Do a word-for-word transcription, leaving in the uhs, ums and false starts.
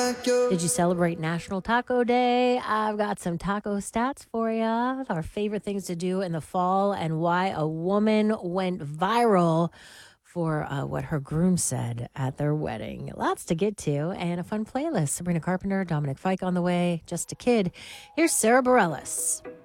Did you celebrate National Taco Day? I've got some taco stats for you. Our favorite things to do in the fall and why a woman went viral for uh, what her groom said at their wedding. Lots to get to and a fun playlist. Sabrina Carpenter, Dominic Fike on the way. Just a kid. Here's Sarah Bareilles.